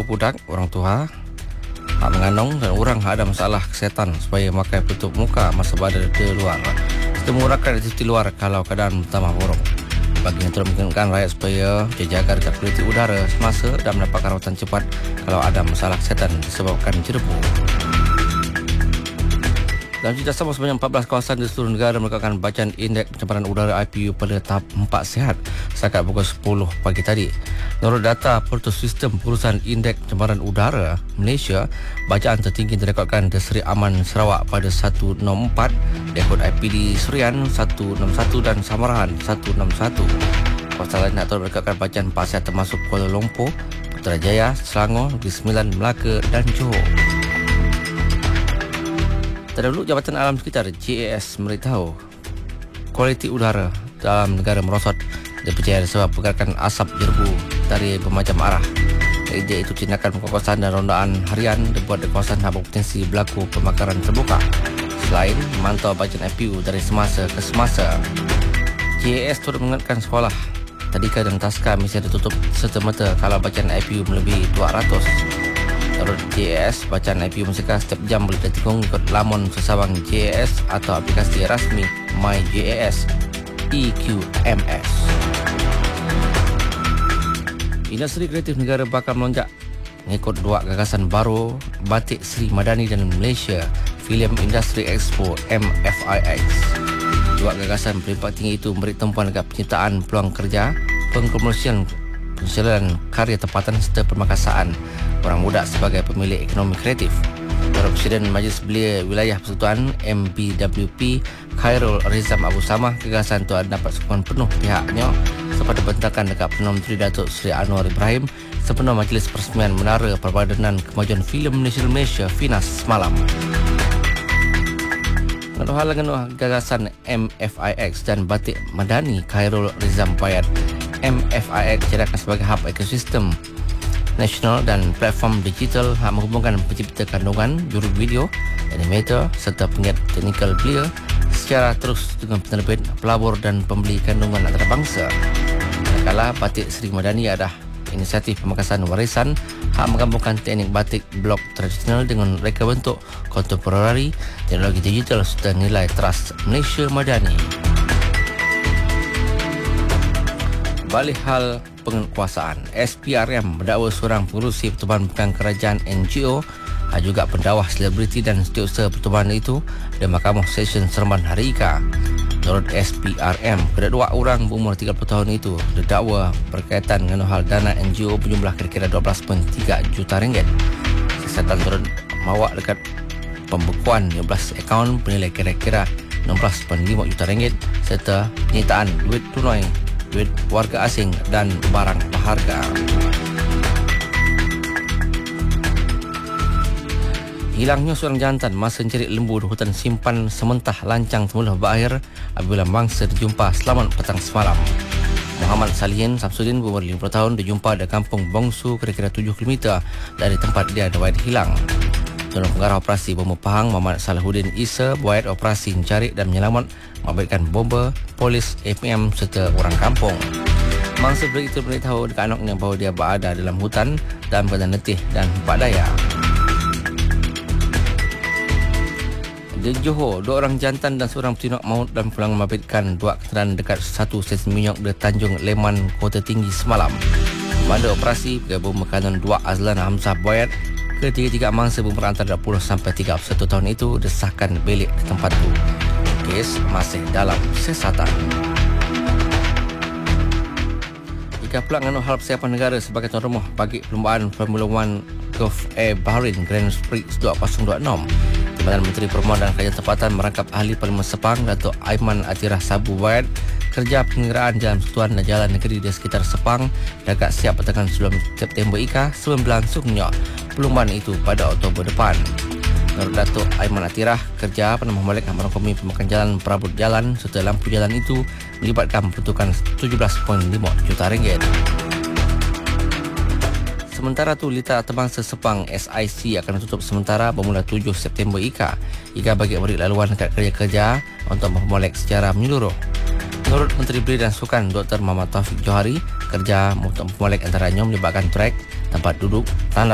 budak, orang tua, hak mengandung dan orang hak ada masalah kesihatan supaya makai tutup muka masa berada di luar. Kita mengurangkan aktiviti luar kalau keadaan bertambah buruk. Baginda turut mengingatkan rakyat supaya jaga dekat kualiti udara semasa dan mendapat rawatan cepat kalau ada masalah kesihatan disebabkan jerebu. Dalam cerita sama, sebanyak 14 kawasan di seluruh negara melakukan bacaan indeks pencemaran udara IPU pada tahap 4 sihat setakat pukul 10 pagi tadi. Menurut data Portal Sistem Pengurusan Indeks Pencemaran Udara Malaysia, bacaan tertinggi direkodkan di Seri Aman Sarawak pada 164, rekod IPD Serian 161 dan Samarahan 161. Kawasan lain nak merekodkan bacaan 4 sihat termasuk Kuala Lumpur, Putrajaya, Selangor, Negeri Sembilan, Melaka dan Johor. Terdahulu, Jabatan Alam Sekitar JAS memberitahu kualiti udara dalam negara merosot dipercayai sebab pergerakan asap jerebu dari bermacam arah. Kerja itu tindakan pengukusan dan rondaan harian dibuat di kawasan yang berpotensi berlaku pembakaran terbuka. Selain memantau bacaan IPU dari semasa ke semasa, JAS turut mengingatkan sekolah, tadika dan taska mesti ditutup serta-merta kalau bacaan IPU melebihi 200. Menurut JAS, bacaan IPU Mesika setiap jam boleh ditikung ikut laman sesawang JAS atau aplikasi rasmi MyJAS EQMS. Industri kreatif negara bakal melonjak mengikut dua gagasan baru Batik Sri Madani dan Malaysia Film Industry Expo MFIX. Dua gagasan berimpak tinggi itu memberi tumpuan dekat penyertaan peluang kerja, pengkomersialan karya tempatan serta permakasaan orang muda sebagai pemilik ekonomi kreatif. Presiden Majlis Belia Wilayah Persekutuan MBWP Khairul Rizam Abu Samah, gagasan itu dapat sokongan penuh pihaknya sepada bentakan dekat Perdana Menteri Datuk Seri Anwar Ibrahim sempena Majlis Peresmian Menara Perbadanan Kemajuan Filem Malaysia FINAS semalam. Mengenai gagasan MFIX dan Batik Madani, Khairul Rizam Bayat, MFIX dijadikan sebagai hub ekosistem nasional dan platform digital yang menghubungkan pencipta kandungan, juru video, animator serta penggiat teknikal belia secara terus dengan penerbit, pelabur dan pembeli kandungan antarabangsa. Manakala Batik Sri Madani adalah inisiatif pemakasan warisan hak menggabungkan teknik batik blok tradisional dengan reka bentuk kontemporari, teknologi digital serta nilai trust Malaysia Madani. Balik hal penguasaan, SPRM mendakwa seorang pengurusi pertubuhan bukan kerajaan NGO juga pendawah selebriti dan setiausaha pertubuhan itu di Mahkamah Session Seremban Hari Ika. Menurut SPRM, kedua orang berumur 30 tahun itu didakwa berkaitan dengan hal dana NGO berjumlah kira-kira 12.3 juta ringgit. Siasatan turut mawak dekat pembekuan 15 akaun bernilai kira-kira 16.5 juta ringgit serta penyitaan duit tunai, duit warga asing dan barang berharga. Hilangnya seorang jantan masa mencari lembu di hutan simpan sementah Lancang semula berakhir apabila mangsa dijumpa selamat petang semalam. Muhammad Salihin Samsudin berumur 50 tahun dijumpa di kampung Bongsu kira-kira 7 km dari tempat dia diwayat hilang. Dalam pengarah operasi bomba Pahang, Muhammad Salahuddin Isa buat operasi mencari dan menyelamat mengabaikan bomba, polis, APM serta orang kampung. Mangsa itu beritahu dekat anaknya bahawa dia berada dalam hutan dalam keadaan letih dan empat daya. Di Johor, dua orang jantan dan seorang petinak maut dan pulang membabitkan dua kenderaan dekat satu stesen minyak di Tanjung Leman, Kota Tinggi semalam. Pada operasi bergabung makanan dua Azlan Hamzah Boyat, ketiga-tiga mangsa berumur antara 20 sampai 31 tahun itu disahkan belik ke tempat itu. Kes masih dalam siasatan. Jika pula mengandung hal persiapan negara sebagai tuan rumah bagi perlombaan Formula 1 Gulf Air Bahrain Grand Prix 2026, Jabatan Menteri Perumahan dan Kajian Tempatan merangkap ahli Parlimen Sepang Datuk Aiman Atirah Sabu Wayat kerja penyelenggaraan jalan persekutuan dan jalan negeri di sekitar Sepang dekat siap pertengahan sebelum September Ika sebelum berlangsungnya perlombaan itu pada Oktober depan. Menurut Datuk Aiman Atirah, kerja penambah balik yang merangkumi pemakan jalan perabot jalan serta lampu jalan itu melibatkan peruntukan 17.5 juta ringgit. Sementara itu, Lita Terbangsa Sepang SIC akan tutup sementara bermula 7 September Ika bagi beri laluan dekat kerja-kerja untuk mempermolek secara menyeluruh. Menurut Menteri Belia dan Sukan Dr. Muhammad Taufik Johari, kerja untuk mempermolek antaranya melibatkan trek, tempat duduk, tanah